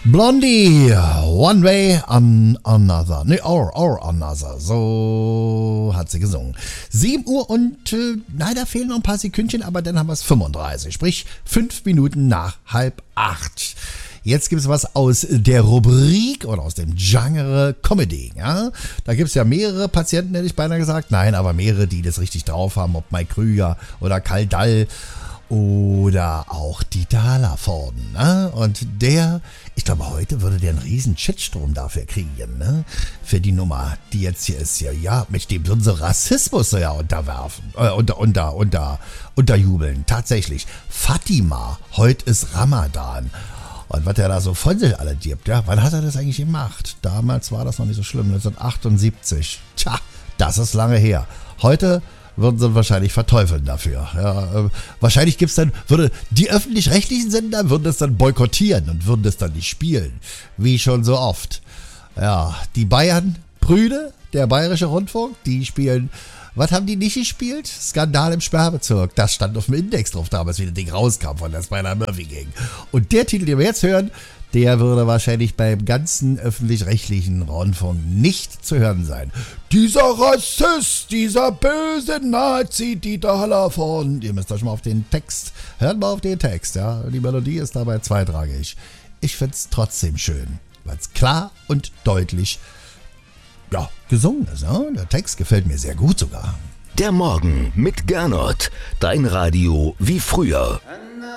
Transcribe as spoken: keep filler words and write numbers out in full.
Blondie, One Way on Another. Ne, or, or Another. So hat sie gesungen. sieben Uhr und, äh, nein, da fehlen noch ein paar Sekündchen, aber dann haben wir es fünfunddreißig. Sprich, fünf Minuten nach halb acht. Jetzt gibt es was aus der Rubrik oder aus dem Genre Comedy. Ja? Da gibt es ja mehrere Patienten, hätte ich beinahe gesagt. Nein, aber mehrere, die das richtig drauf haben. Ob Mike Krüger oder Karl Dall oder auch Dieter Hallervorden. Ne? Und der, ich glaube, heute würde der einen riesen Shitstorm dafür kriegen. Ne? Für die Nummer, die jetzt hier ist. Ja, ja, mit dem würden sie Rassismus ja unterwerfen. Äh, unter, unter, unter, unterjubeln. Tatsächlich. Fatima, heute ist Ramadan. Und was er da so von sich alle gibt, ja, wann hat er das eigentlich gemacht? Damals war das noch nicht so schlimm, neunzehnhundertachtundsiebzig. Tja, das ist lange her. Heute würden sie ihn wahrscheinlich verteufeln dafür. Ja, äh, wahrscheinlich gibt's dann, würde die öffentlich-rechtlichen Sender würden das dann boykottieren und würden das dann nicht spielen. Wie schon so oft. Ja, die Bayern, Brüder, der Bayerische Rundfunk, die spielen. Was haben die nicht gespielt? Skandal im Sperrbezirk. Das stand auf dem Index drauf damals, wie das Ding rauskam von der Spider-Murphy-Gang. Und der Titel, den wir jetzt hören, der würde wahrscheinlich beim ganzen öffentlich-rechtlichen Rundfunk nicht zu hören sein. Dieser Rassist, dieser böse Nazi, Dieter Hallervorden. Ihr müsst euch mal auf den Text, hört mal auf den Text, ja. Die Melodie ist dabei zweitrangig. Ich find's trotzdem schön, weil es klar und deutlich ja, gesungen ist. Ja? Der Text gefällt mir sehr gut sogar. Der Morgen mit Gernot. Dein Radio wie früher.